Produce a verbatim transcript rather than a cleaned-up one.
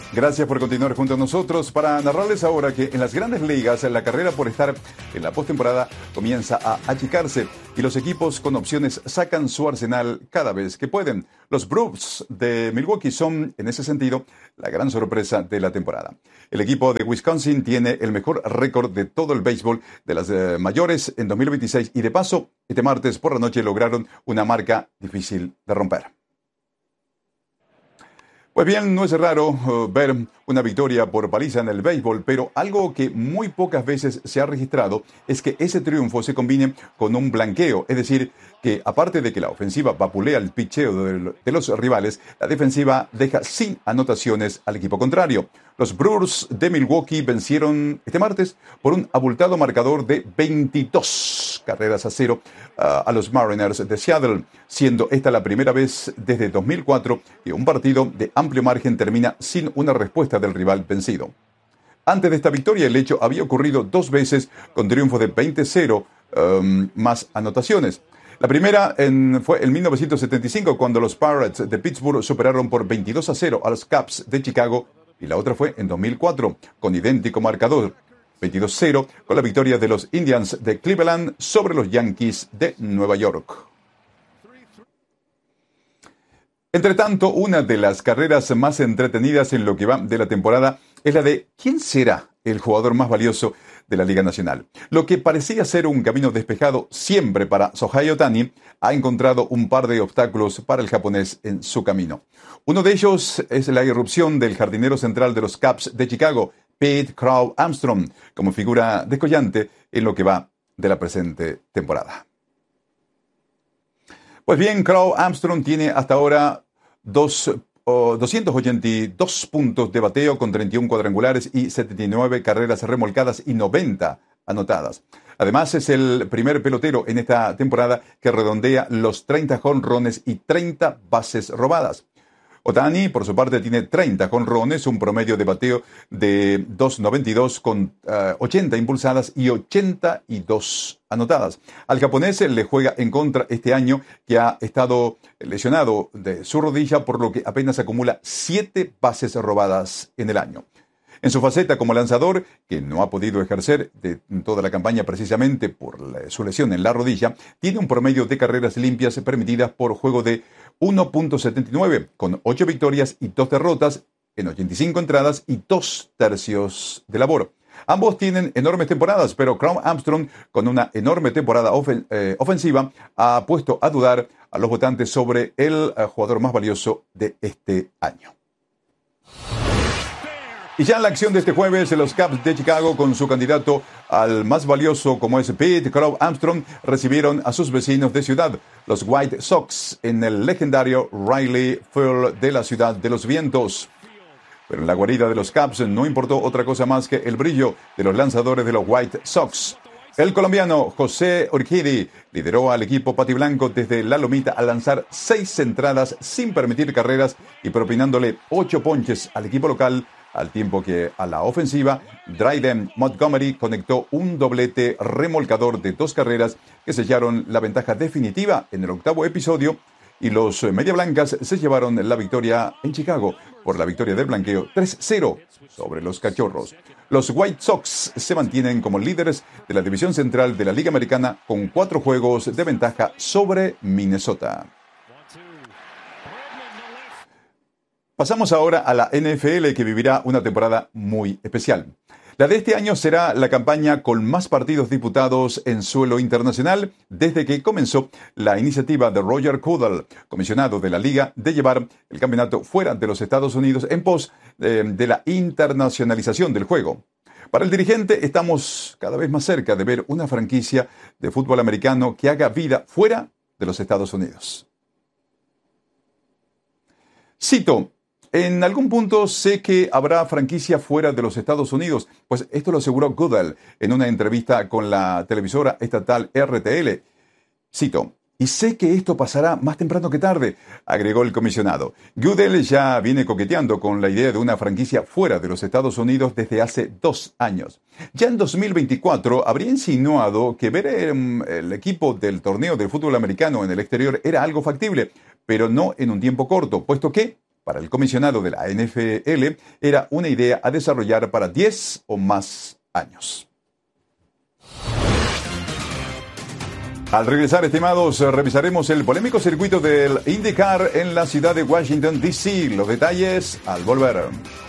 Gracias por continuar junto a nosotros para narrarles ahora que en las grandes ligas la carrera por estar en la postemporada comienza a achicarse y los equipos con opciones sacan su arsenal cada vez que pueden. Los Brewers de Milwaukee son, en ese sentido, la gran sorpresa de la temporada. El equipo de Wisconsin tiene el mejor récord de todo el béisbol de las eh, mayores en dos mil veintiséis y de paso, este martes por la noche lograron una marca difícil de romper. Pues bien, no es raro uh, ver una victoria por paliza en el béisbol, pero algo que muy pocas veces se ha registrado es que ese triunfo se combine con un blanqueo, es decir, que aparte de que la ofensiva vapulea el picheo de, de los rivales, la defensiva deja sin anotaciones al equipo contrario. Los Brewers de Milwaukee vencieron este martes por un abultado marcador de veintidós carreras a cero uh, a los Mariners de Seattle, siendo esta la primera vez desde dos mil cuatro que un partido de amplio margen termina sin una respuesta del rival vencido. Antes de esta victoria, el hecho había ocurrido dos veces con triunfo de veinte cero um, más anotaciones. La primera en, fue en mil novecientos setenta y cinco, cuando los Pirates de Pittsburgh superaron por veintidós a cero a los Cubs de Chicago, y la otra fue en dos mil cuatro, con idéntico marcador, veintidós cero, con la victoria de los Indians de Cleveland sobre los Yankees de Nueva York. Entre tanto, una de las carreras más entretenidas en lo que va de la temporada es la de ¿quién será el jugador más valioso de la Liga Nacional? Lo que parecía ser un camino despejado siempre para Shohei Ohtani ha encontrado un par de obstáculos para el japonés en su camino. Uno de ellos es la irrupción del jardinero central de los Cubs de Chicago, Pete Crow Armstrong, como figura descollante en lo que va de la presente temporada. Pues bien, Crow Armstrong tiene hasta ahora dos, oh, doscientos ochenta y dos puntos de bateo con treinta y uno cuadrangulares y setenta y nueve carreras remolcadas y noventa anotadas. Además, es el primer pelotero en esta temporada que redondea los treinta jonrones y treinta bases robadas. Ohtani, por su parte, tiene treinta jonrones, un promedio de bateo de dos noventa y dos con uh, ochenta impulsadas y ochenta y dos anotadas. Al japonés le juega en contra este año, que ha estado lesionado de su rodilla, por lo que apenas acumula siete bases robadas en el año. En su faceta como lanzador, que no ha podido ejercer de toda la campaña precisamente por la, su lesión en la rodilla, tiene un promedio de carreras limpias permitidas por juego de uno punto setenta y nueve, con ocho victorias y dos derrotas en ochenta y cinco entradas y dos tercios de labor. Ambos tienen enormes temporadas, pero Crow Armstrong, con una enorme temporada ofen- eh, ofensiva, ha puesto a dudar a los votantes sobre el eh, jugador más valioso de este año. Y ya en la acción de este jueves, los Cubs de Chicago, con su candidato al más valioso como es Pete Crow Armstrong, recibieron a sus vecinos de ciudad, los White Sox, en el legendario Wrigley Field de la Ciudad de los Vientos. Pero en la guarida de los Cubs no importó otra cosa más que el brillo de los lanzadores de los White Sox. El colombiano José Urquidy lideró al equipo patiblanco desde la lomita al lanzar seis entradas sin permitir carreras y propinándole ocho ponches al equipo local, al tiempo que a la ofensiva, Dryden Montgomery conectó un doblete remolcador de dos carreras que sellaron la ventaja definitiva en el octavo episodio, y los Media Blancas se llevaron la victoria en Chicago por la victoria del blanqueo tres cero sobre los Cachorros. Los White Sox se mantienen como líderes de la división central de la Liga Americana con cuatro juegos de ventaja sobre Minnesota. Pasamos ahora a la N F L, que vivirá una temporada muy especial. La de este año será la campaña con más partidos disputados en suelo internacional desde que comenzó la iniciativa de Roger Goodell, comisionado de la Liga, de llevar el campeonato fuera de los Estados Unidos en pos eh, de la internacionalización del juego. Para el dirigente, estamos cada vez más cerca de ver una franquicia de fútbol americano que haga vida fuera de los Estados Unidos. Cito: en algún punto sé que habrá franquicia fuera de los Estados Unidos, pues esto lo aseguró Goodell en una entrevista con la televisora estatal R T L. Cito: y sé que esto pasará más temprano que tarde, agregó el comisionado. Goodell ya viene coqueteando con la idea de una franquicia fuera de los Estados Unidos desde hace dos años. Ya en dos mil veinticuatro habría insinuado que ver el, el equipo del torneo del fútbol americano en el exterior era algo factible, pero no en un tiempo corto, puesto que para el comisionado de la N F L era una idea a desarrollar para diez o más años. Al regresar, estimados, revisaremos el polémico circuito del IndyCar en la ciudad de Washington, D C Los detalles al volver.